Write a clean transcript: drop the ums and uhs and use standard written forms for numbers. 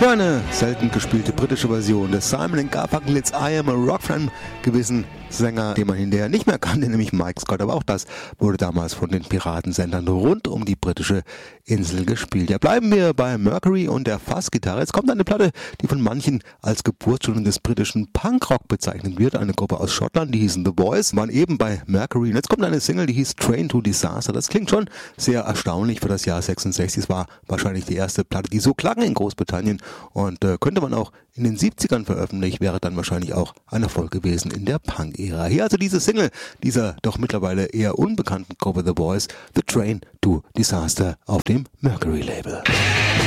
Nur eine selten gespielte britische Version des Simon & Garfunkel's I Am a Rock von einem gewissen Sänger, den man hinterher nicht mehr kannte, nämlich Mike Scott. Aber auch das wurde damals von den Piratensendern rund um die britische Insel gespielt. Ja, bleiben wir bei Mercury und der Fassgitarre. Jetzt kommt eine Platte, die von manchen als Geburtsstunde des britischen Punkrock bezeichnet wird. Eine Gruppe aus Schottland, die hießen The Boys, waren eben bei Mercury. Und jetzt kommt eine Single, die hieß Train to Disaster. Das klingt schon sehr erstaunlich für das Jahr 66. Es war wahrscheinlich die erste Platte, die so klang in Großbritannien und könnte man auch in den 70ern veröffentlicht, wäre dann wahrscheinlich auch ein Erfolg gewesen in der Punk-Ära. Hier also diese Single dieser doch mittlerweile eher unbekannten Gruppe The Boys, The Train to Disaster auf dem Mercury-Label.